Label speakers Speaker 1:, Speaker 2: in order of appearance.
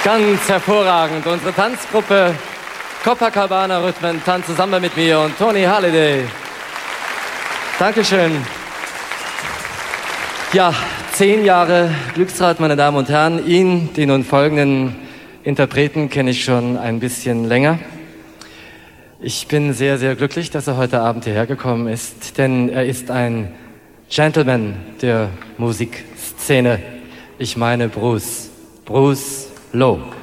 Speaker 1: Ganz hervorragend. Unsere Tanzgruppe Copacabana Rhythmen tanzt zusammen mit mir und Tony Halliday. Dankeschön. Ja, 10 Jahre Glücksrad, meine Damen und Herren. Ihn, die nun folgenden Interpreten, kenne ich schon ein bisschen länger. Ich bin sehr, sehr glücklich, dass er heute Abend hierher gekommen ist, denn er ist ein Gentleman der Musikszene. Ich meine Bruce Lowe.